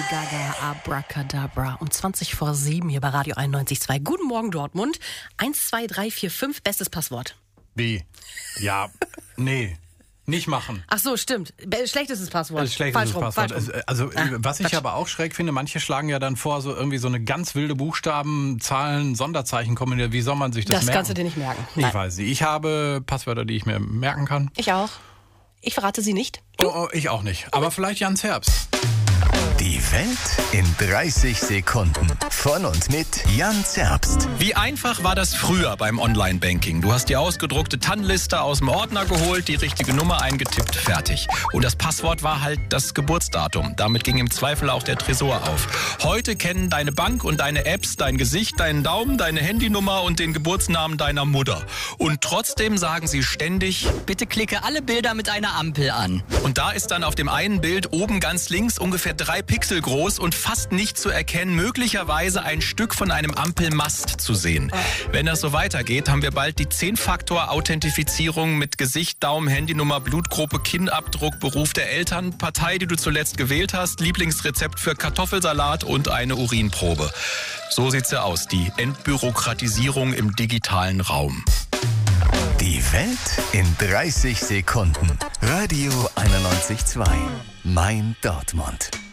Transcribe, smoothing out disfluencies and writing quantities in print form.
Gaga, Abracadabra. Um 7:20 hier bei Radio 91.2. Guten Morgen, Dortmund. 1, 2, 3, 4, 5, bestes Passwort. Wie? Ja, nee. Nicht machen. Ach so, stimmt. Schlechtestes Passwort. Schlechtestes Passwort. Was ich aber auch schräg finde, manche schlagen ja dann vor, so irgendwie so eine ganz wilde Buchstaben, Zahlen, Sonderzeichen kombinieren. Wie soll man sich das merken? Das kannst du dir nicht merken. Ich weiß nicht. Ich habe Passwörter, die ich mir merken kann. Ich auch. Ich verrate sie nicht. Ich auch nicht. Aber vielleicht Jan Zerbst. Die Welt in 30 Sekunden. Von und mit Jan Zerbst. Wie einfach war das früher beim Online-Banking? Du hast die ausgedruckte TAN-Liste aus dem Ordner geholt, die richtige Nummer eingetippt, fertig. Und das Passwort war halt das Geburtsdatum. Damit ging im Zweifel auch der Tresor auf. Heute kennen deine Bank und deine Apps dein Gesicht, deinen Daumen, deine Handynummer und den Geburtsnamen deiner Mutter. Und trotzdem sagen sie ständig: Bitte klicke alle Bilder mit einer Ampel an. Und da ist dann auf dem einen Bild oben ganz links ungefähr 3 Pixel groß und fast nicht zu erkennen, möglicherweise ein Stück von einem Ampelmast zu sehen. Wenn das so weitergeht, haben wir bald die 10-Faktor-Authentifizierung mit Gesicht, Daumen, Handynummer, Blutgruppe, Kinnabdruck, Beruf der Eltern, Partei, die du zuletzt gewählt hast, Lieblingsrezept für Kartoffelsalat und eine Urinprobe. So sieht's ja aus, die Entbürokratisierung im digitalen Raum. Die Welt in 30 Sekunden. Radio 91.2. Mein Dortmund.